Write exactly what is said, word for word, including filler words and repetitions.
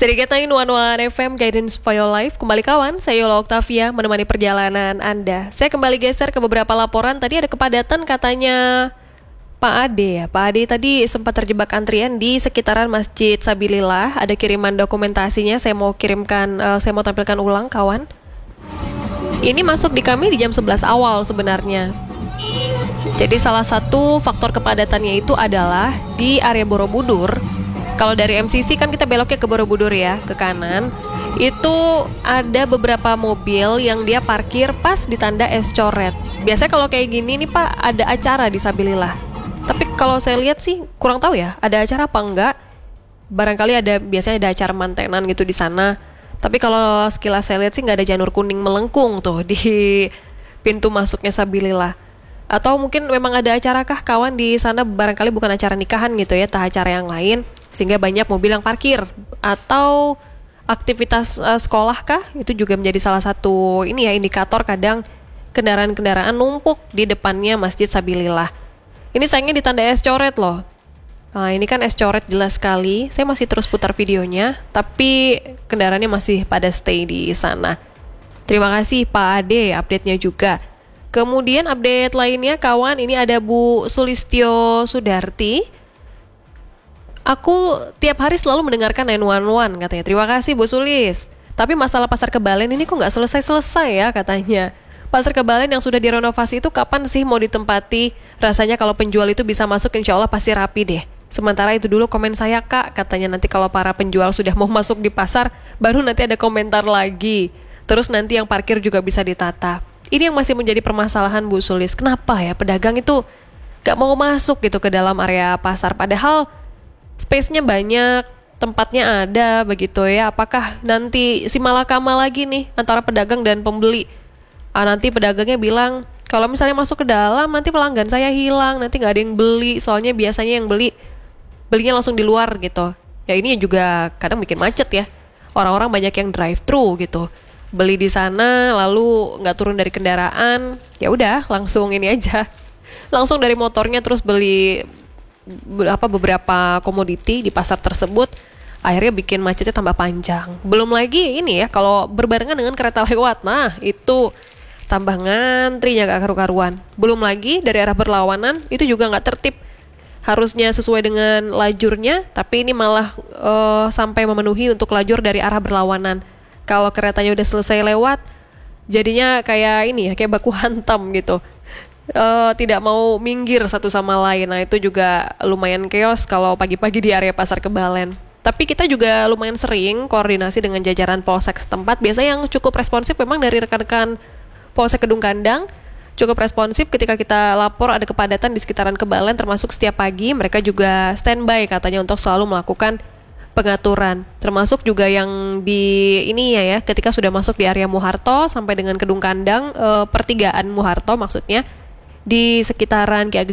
Sedikit sembilan satu F M Guidance for Your Life. Kembali kawan, saya Yola Octavia menemani perjalanan Anda. Saya kembali geser ke beberapa laporan. Tadi ada kepadatan katanya Pak Ade ya. Pak Ade tadi sempat terjebak antrian di sekitaran Masjid Sabilillah. Ada kiriman dokumentasinya. Saya mau kirimkan, uh, saya mau tampilkan ulang kawan. Ini masuk di kami di jam sebelas awal sebenarnya. Jadi salah satu faktor kepadatannya itu adalah di area Borobudur. Kalau dari M C C kan kita beloknya ke Borobudur ya, ke kanan. Itu ada beberapa mobil yang dia parkir pas di tanda es coret. Biasanya kalau kayak gini nih Pak, ada acara di Sabilillah. Tapi kalau saya lihat sih kurang tahu ya, ada acara apa enggak. Barangkali ada, biasanya ada acara mantenan gitu di sana. Tapi kalau sekilas saya lihat sih nggak ada janur kuning melengkung tuh di pintu masuknya Sabilillah. Atau mungkin memang ada acarakah kawan di sana, barangkali bukan acara nikahan gitu ya, tah acara yang lain, sehingga banyak mobil yang parkir. Atau aktivitas uh, sekolah kah, itu juga menjadi salah satu ini ya indikator kadang kendaraan-kendaraan numpuk di depannya Masjid Sabilillah. Ini sayangnya di tanda es coret loh. Nah ini kan es coret jelas sekali. Saya masih terus putar videonya, tapi kendaraannya masih pada stay di sana. Terima kasih Pak Ade update-nya juga. Kemudian update lainnya kawan, ini ada Bu Sulistyo Sudarti. Aku tiap hari selalu mendengarkan sembilan satu satu katanya. Terima kasih Bu Sulis. Tapi masalah pasar Kebalen ini kok nggak selesai-selesai ya katanya. Pasar Kebalen yang sudah direnovasi itu kapan sih mau ditempati? Rasanya kalau penjual itu bisa masuk insya Allah pasti rapi deh. Sementara itu dulu komen saya Kak, katanya nanti kalau para penjual sudah mau masuk di pasar, baru nanti ada komentar lagi. Terus nanti yang parkir juga bisa ditata. Ini yang masih menjadi permasalahan Bu Sulis. Kenapa ya pedagang itu gak mau masuk gitu ke dalam area pasar? Padahal space-nya banyak, tempatnya ada begitu ya. Apakah nanti si malakama lagi nih antara pedagang dan pembeli? Ah, nanti pedagangnya bilang, kalau misalnya masuk ke dalam nanti pelanggan saya hilang, nanti gak ada yang beli. Soalnya biasanya yang beli, belinya langsung di luar gitu. Ya ini juga kadang bikin macet ya. Orang-orang banyak yang drive-thru gitu. Beli di sana lalu nggak turun dari kendaraan, ya udah langsung ini aja, langsung dari motornya terus beli apa beberapa komoditi di pasar tersebut, akhirnya bikin macetnya tambah panjang. Belum lagi ini ya kalau berbarengan dengan kereta lewat, nah itu tambah ngantrinya gak karu-karuan. Belum lagi dari arah berlawanan itu juga nggak tertib, harusnya sesuai dengan lajurnya, tapi ini malah uh, sampai memenuhi untuk lajur dari arah berlawanan. Kalau keretanya udah selesai lewat, jadinya kayak ini ya, kayak baku hantam gitu. E, tidak mau minggir satu sama lain. Nah itu juga lumayan chaos kalau pagi-pagi di area Pasar Kebalen. Tapi kita juga lumayan sering koordinasi dengan jajaran Polsek setempat. Biasanya yang cukup responsif memang dari rekan-rekan Polsek Kedung Kandang. Cukup responsif ketika kita lapor ada kepadatan di sekitaran Kebalen, termasuk setiap pagi. Mereka juga standby katanya untuk selalu melakukan pengaturan, termasuk juga yang di ini ya ya ketika sudah masuk di area Muharto sampai dengan Kedung Kandang, e, pertigaan Muharto maksudnya di sekitaran Ki Ageng